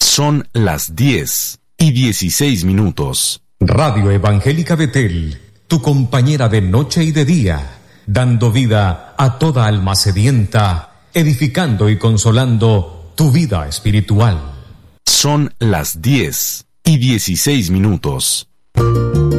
Son las 10:16. Radio Evangélica Betel, tu compañera de noche y de día, dando vida a toda alma sedienta, edificando y consolando tu vida espiritual. Son las 10:16.